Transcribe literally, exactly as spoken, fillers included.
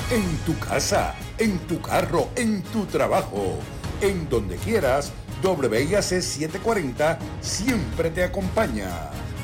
En tu casa, en tu carro, en tu trabajo, en donde quieras, W I A C setecientos cuarenta siempre te acompaña.